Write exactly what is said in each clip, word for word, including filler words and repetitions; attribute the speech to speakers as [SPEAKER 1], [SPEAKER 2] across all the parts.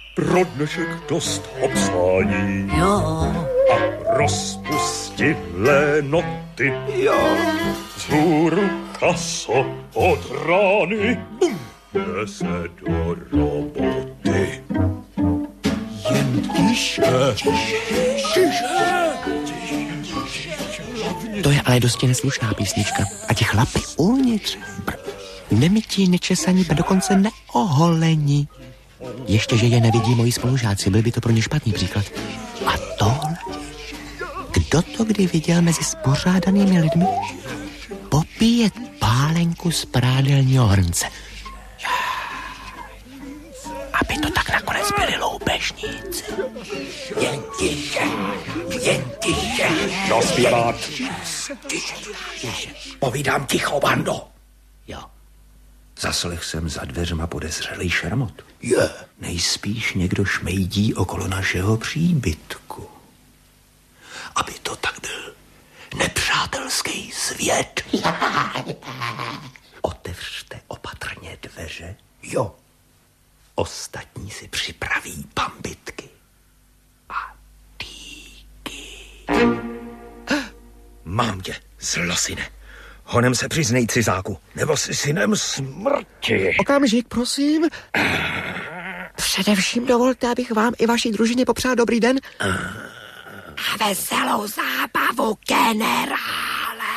[SPEAKER 1] pro dnešek dost obsání.
[SPEAKER 2] Jo.
[SPEAKER 1] A rozpustile noty.
[SPEAKER 2] Jo.
[SPEAKER 1] Vzhůru chaso od rány. Bum. Nese do roboty.
[SPEAKER 2] Jen tiše.
[SPEAKER 3] To je ale dosti neslušná písnička. A ti chlapi uvnitř, br, nemytí, nečesaní, a dokonce neoholení. Ještě, že je nevidí moji spolužáci, byl by to pro ně špatný příklad. A tohle? Kdo to kdy viděl mezi spořádanými lidmi? Popíjet pálenku z prádelního hrnce. Aby to tak nakonec byli loupežníci.
[SPEAKER 2] Jen tiše, jen tiše.
[SPEAKER 1] Naspívat.
[SPEAKER 2] Povídám ticho, bando.
[SPEAKER 3] Jo.
[SPEAKER 2] Zaslech jsem za dveřma podezřelý šermot. Je. Nejspíš někdo šmejdí okolo našeho příbytku. Aby to tak byl nepřátelský svět. Otevřte opatrně dveře. Jo. Ostatní si připraví bambitky a týky.
[SPEAKER 4] Mám tě, zlosine. Honem se přiznej, cizáku, nebo jsi synem smrti.
[SPEAKER 3] Okamžik, prosím. Především dovolte, abych vám i vaší družině popřál dobrý den. A veselou zábavu, generále.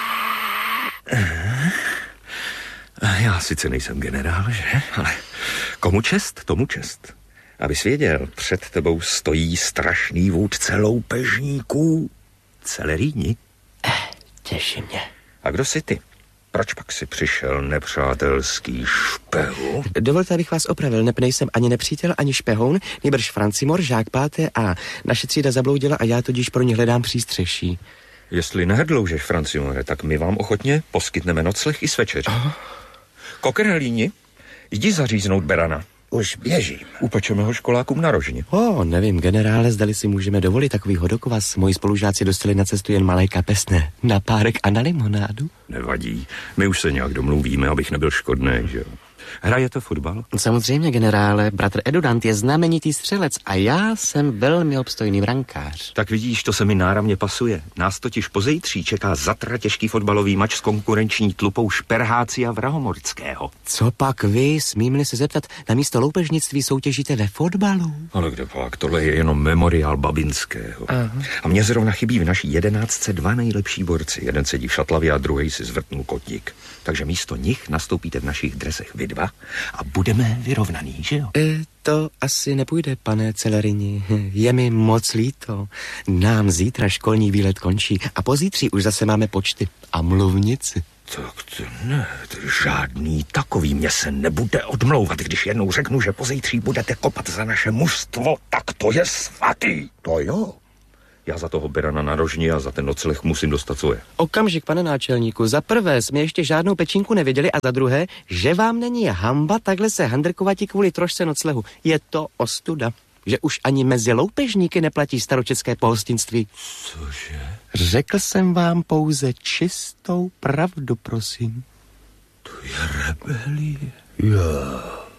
[SPEAKER 4] Já sice nejsem generál, že? Ale komu čest, tomu čest. Abys věděl, před tebou stojí strašný vůdce loupežníků. Celeríni.
[SPEAKER 3] Eh, těší mě.
[SPEAKER 4] A kdo jsi ty? Proč pak si přišel, nepřátelský špehu?
[SPEAKER 3] Dovolte, abych vás opravil, nep nejsem ani nepřítel, ani špehoun, nýbrž Francimor, žák páté a naše třída zabloudila a já tudíž pro ně hledám přístřeší.
[SPEAKER 4] Jestli nehrdloužeš, Francimore, tak my vám ochotně poskytneme nocleh i s večeří. Oh. Kokrhelíni, jdi zaříznout berana.
[SPEAKER 2] Už běžím.
[SPEAKER 4] Upečeme ho školákům na rožně.
[SPEAKER 3] O, oh, nevím, generále, zdali si můžeme dovolit takový hodokvas. Moji spolužáci dostali na cestu jen malé kapesné. Na párek a na limonádu.
[SPEAKER 4] Nevadí, my už se nějak domluvíme, abych nebyl škodnej, že jo. Hrajete fotbal?
[SPEAKER 3] Samozřejmě, generále. Bratr Edudant je znamenitý střelec a já jsem velmi obstojný brankář.
[SPEAKER 4] Tak vidíš, to se mi náramně pasuje. Nás totiž pozejtří čeká zatra těžký fotbalový mač s konkurenční tlupou Šperhácia Vrahomorského.
[SPEAKER 3] Co pak vy, smím-li se zeptat, na místo loupežnictví soutěžíte ve fotbalu?
[SPEAKER 4] Ale kde pak, tohle je jenom memoriál Babinského. Aha. A mně zrovna chybí v naší jedenáctce dva nejlepší borci. Jeden sedí v šatlavě a druhý si zvrtnul kotník. Takže místo nich nastoupíte v našich dresech vy dva a budeme vyrovnaný, že jo?
[SPEAKER 3] E, to asi nepůjde, pane Celerini. Je mi moc líto. Nám zítra školní výlet končí a pozítří už zase máme počty a mluvnici.
[SPEAKER 4] Tak to ne, to žádný takový mě se nebude odmlouvat, když jednou řeknu, že pozítří budete kopat za naše mužstvo, tak to je svatý.
[SPEAKER 2] To jo.
[SPEAKER 4] Já za toho berana na rožni a za ten nocleh musím dostat svoje.
[SPEAKER 3] Okamžik, pane náčelníku. Za prvé jsme ještě žádnou pečinku neviděli a za druhé, že vám není hamba takhle se handrkovati kvůli trošce noclehu. Je to ostuda, že už ani mezi loupežníky neplatí staročeské pohostinství.
[SPEAKER 4] Cože?
[SPEAKER 3] Řekl jsem vám pouze čistou pravdu, prosím.
[SPEAKER 4] To je rebelie.
[SPEAKER 2] Jo.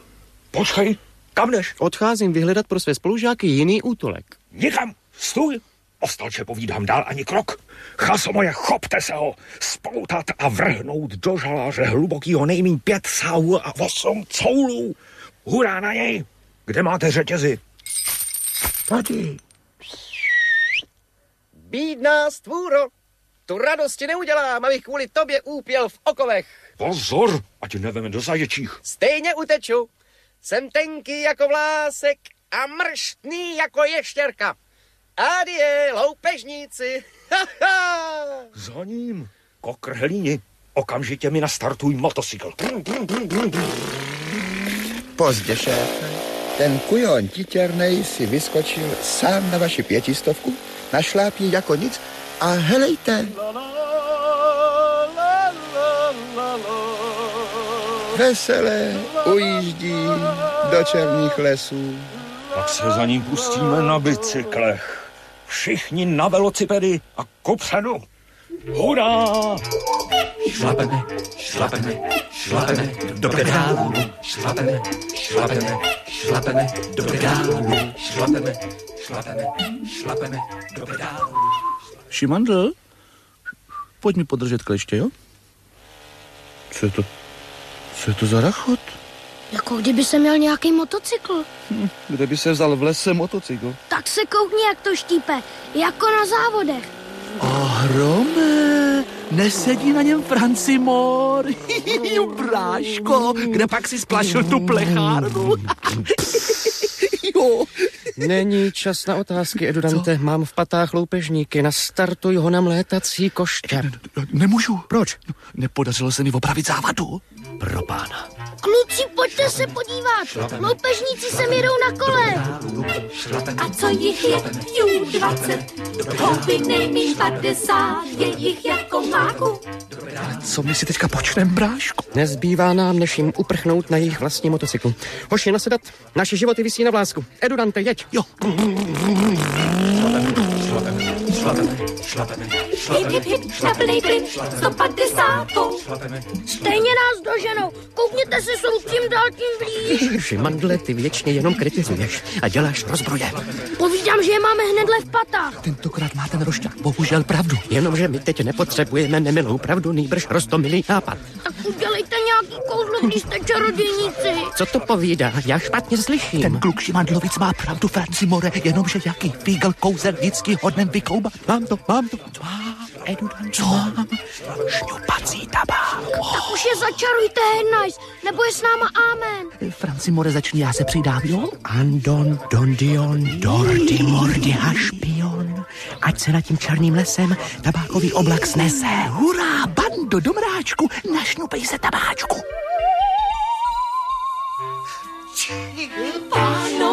[SPEAKER 4] Počkej, kam jdeš?
[SPEAKER 3] Odcházím vyhledat pro své spolužáky jiný útulek.
[SPEAKER 4] Nikam, stůj. Ostalče povídám dál ani krok. Chaso moje, chopte se ho, spoutat a vrhnout do žaláře hlubokýho nejmíň pět sahů a osm coulů. Hurá na něj. Kde máte řetězy?
[SPEAKER 2] Tady.
[SPEAKER 3] Bídná stvůro, tu radosti neudělám, abych kvůli tobě úpěl v okovech.
[SPEAKER 4] Pozor, ať neveme do zaječích.
[SPEAKER 3] Stejně uteču. Jsem tenký jako vlásek a mrštný jako ještěrka. Adie, loupežníci.
[SPEAKER 4] Za ním, kokrhelíni, okamžitě mi nastartuj motocykl.
[SPEAKER 5] Pozdě, šéfe. Ten kujon titěrnej si vyskočil sám na vaši pětistovku, našlápí jako nic a helejte. Veselé ujíždí do černých lesů.
[SPEAKER 4] Tak se za ním pustíme na bicyklech. Všichni na velocipedy a kupředu. Hurá!
[SPEAKER 2] Šlapeme, šlapeme, šlapeme do pedálu. Šlapeme, šlapeme,
[SPEAKER 3] šlapeme do pedálu, šlapeme, šlapeme, šlapeme do pedálu.
[SPEAKER 6] Šimandl, pojď mi podržet kleště, jo? Co je to? Co je to za rachot?
[SPEAKER 7] Jako kdyby se měl nějaký motocykl.
[SPEAKER 6] Hm, kde by se vzal v lese motocykl?
[SPEAKER 7] Tak se koukni, jak to štípe. Jako na závodech.
[SPEAKER 6] Ohromé, nesedí na něm Francimor. Bráško, kde pak si splašil tu plechárnu? Jo.
[SPEAKER 3] Není čas na otázky, Edudante. Co? Mám v patách loupežníky. Nastartuj ho na mlétací košťar.
[SPEAKER 6] Nemůžu.
[SPEAKER 3] Proč?
[SPEAKER 6] Nepodařilo se mi opravit závadu.
[SPEAKER 3] Pro pána.
[SPEAKER 7] Kluci, pojďte se podívat. Loupežníci sem jedou na kole.
[SPEAKER 8] A co jich je? Jú, dvacet. Houby nejmíň padesát. Je jich jako máku.
[SPEAKER 6] Co my si teďka počneme, bráško?
[SPEAKER 3] Nezbývá nám, než jim uprchnout na jejich vlastní motocyklu. Hoši, nasedat. Naše životy visí na vlásku. Edudante, jeď.
[SPEAKER 6] Jo.
[SPEAKER 8] Šlapeme, šlapeme, hip, hip, hip, šlapelej plyn, sto padesátou.
[SPEAKER 7] Stejně nás doženou. Koukněte se, jsou tím dál tím blíž.
[SPEAKER 3] Šimandle, ty věčně jenom kritizuješ a děláš rozbroje.
[SPEAKER 7] Povídám, že je máme hnedle v patách.
[SPEAKER 6] Tentokrát má ten rošťák bohužel pravdu.
[SPEAKER 3] Jenomže my teď nepotřebujeme nemilou pravdu, nýbrž roztomilý nápad.
[SPEAKER 7] Tak udělejte nějaký kouzlo, když jste čarodějníci.
[SPEAKER 3] Co to povídá? Já špatně slyším.
[SPEAKER 6] Ten kluk Šimandlovic má pravdu, Francimore, jenomže jaký fígl kouzelnický hodnem vykoubat. Mám to, mám to. Mám, Edudante. Co? Šňupací tabák.
[SPEAKER 7] Tak už je začarujte, Headnice, nebo je s náma amen.
[SPEAKER 6] Francimore, začni, já se přidám, jo?
[SPEAKER 3] Andon, dondion, dordi, mordi, hašpion. Ať se nad tím černým lesem tabákový oblak snese.
[SPEAKER 6] Hurá, bando, domráčku, našňupej se tabáčku.
[SPEAKER 8] Pán